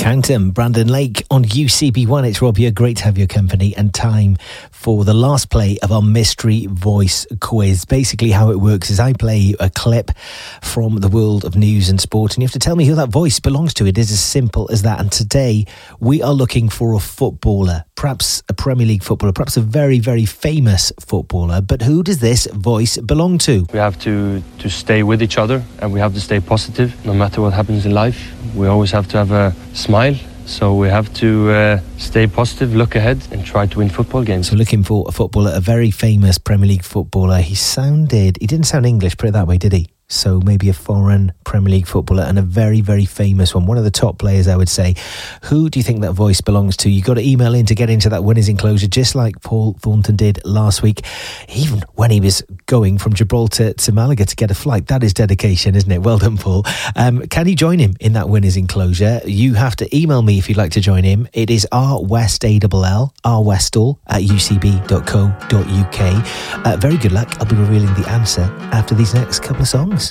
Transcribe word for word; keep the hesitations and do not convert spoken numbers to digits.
Countham, Brandon Lake on U C B one. It's Rob here. Great to have your company and time for the last play of our mystery voice quiz. Basically how it works is I play a clip from the world of news and sport and you have to tell me who that voice belongs to. It is as simple as that. And today we are looking for a footballer, perhaps a Premier League footballer, perhaps a very, very famous footballer. But who does this voice belong to? We have to, to stay with each other and we have to stay positive no matter what happens in life. We always have to have a smile. So we have to uh, stay positive, look ahead and try to win football games. So looking for a footballer, a very famous Premier League footballer. He sounded, he didn't sound English, put it that way, did he? So maybe a foreign Premier League footballer and a very, very famous one. One of the top players, I would say. Who do you think that voice belongs to? You've got to email in to get into that winners enclosure, just like Paul Thornton did last week. Even when he was going from Gibraltar to Malaga to get a flight. That is dedication, isn't it? Well done, Paul. Um, can you join him in that winners enclosure? You have to email me if you'd like to join him. It is rwestall, rwestall at u c b dot co dot u k. Uh, very good luck. I'll be revealing the answer after these next couple of songs.